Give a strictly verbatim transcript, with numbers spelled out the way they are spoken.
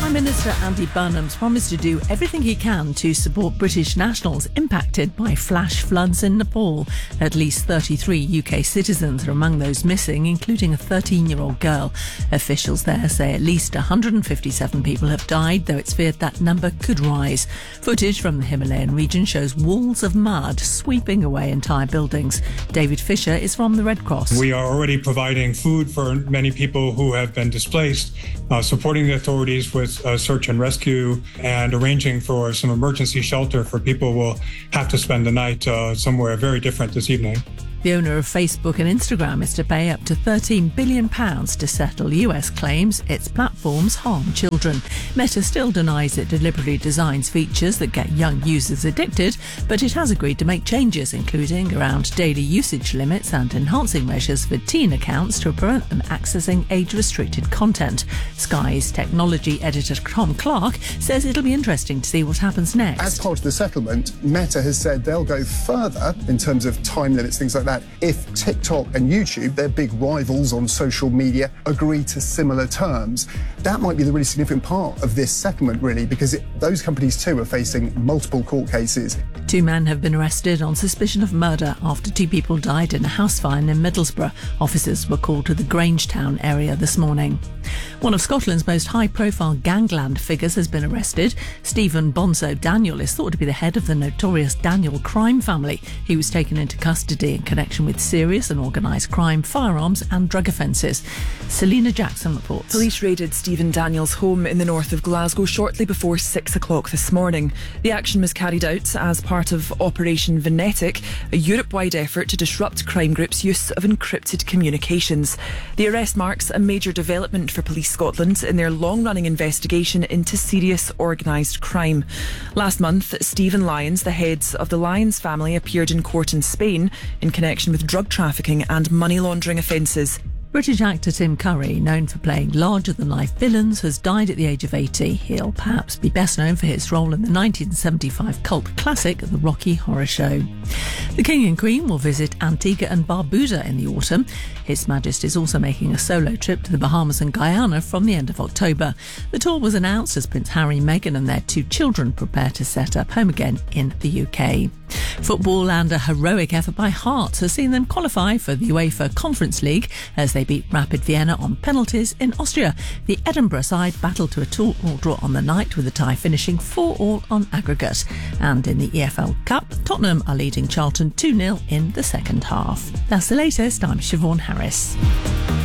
Prime Minister Andy Burnham's promised to do everything he can to support British nationals impacted by flash floods in Nepal. At least thirty-three U K citizens are among those missing, including a thirteen-year-old girl. Officials there say at least one hundred fifty-seven people have died, though it's feared that number could rise. Footage from the Himalayan region shows walls of mud sweeping away entire buildings. David Fisher is from the Red Cross. We are already providing food for many people who have been displaced, uh, supporting the authorities with uh, search and rescue, and arranging for some emergency shelter for people who will have to spend the night uh, somewhere very different this evening. The owner of Facebook and Instagram is to pay up to thirteen billion pounds to settle U S claims its platforms harm children. Meta still denies it deliberately designs features that get young users addicted, but it has agreed to make changes, including around daily usage limits and enhancing measures for teen accounts to prevent them accessing age-restricted content. Sky's technology editor Tom Clark says it'll be interesting to see what happens next. As part of the settlement, Meta has said they'll go further in terms of time limits, things like that. That if TikTok and YouTube, their big rivals on social media, agree to similar terms. That might be the really significant part of this settlement, really, because it, those companies too are facing multiple court cases. Two men have been arrested on suspicion of murder after two people died in a house fire in Middlesbrough. Officers were called to the Grangetown area this morning. One of Scotland's most high-profile gangland figures has been arrested. Stephen Bonzo Daniel is thought to be the head of the notorious Daniel crime family. He was taken into custody in connection with serious and organised crime, firearms and drug offences. Selena Jackson reports. Police raided Stephen Daniel's home in the north of Glasgow shortly before six o'clock this morning. The action was carried out as part of Operation Venetic, a Europe-wide effort to disrupt crime groups' use of encrypted communications. The arrest marks a major development for Police Scotland in their long-running investigation into serious organised crime. Last month, Stephen Lyons, the head of the Lyons family, appeared in court in Spain in connection with drug trafficking and money laundering offences. British actor Tim Curry, known for playing larger-than-life villains, has died at the age of eighty. He'll perhaps be best known for his role in the nineteen seventy-five cult classic The Rocky Horror Show. The King and Queen will visit Antigua and Barbuda in the autumn. His Majesty is also making a solo trip to the Bahamas and Guyana from the end of October. The tour was announced as Prince Harry, Meghan and their two children prepare to set up home again in the U K. Football and a heroic effort by Hearts has seen them qualify for the UEFA Conference League as they beat Rapid Vienna on penalties in Austria. The Edinburgh side battled to a two-all draw on the night, with the tie finishing four all on aggregate. And in the E F L Cup, Tottenham are leading Charlton two nil in the second half. That's the latest. I'm Siobhan Harris.